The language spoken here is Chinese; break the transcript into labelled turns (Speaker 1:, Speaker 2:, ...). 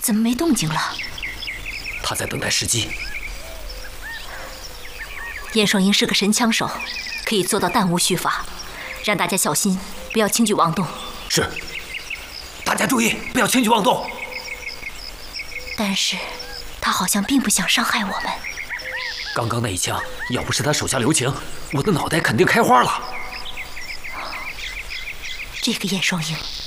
Speaker 1: 怎么没动静了？
Speaker 2: 他在等待时机。
Speaker 1: 燕双鹰是个神枪手，可以做到弹无虚发，让大家小心，不要轻举妄动。
Speaker 2: 是，大家注意，不要轻举妄动。
Speaker 1: 但是，他好像并不想伤害我们。
Speaker 2: 刚刚那一枪，要不是他手下留情，我的脑袋肯定开花了。
Speaker 1: 这个燕双鹰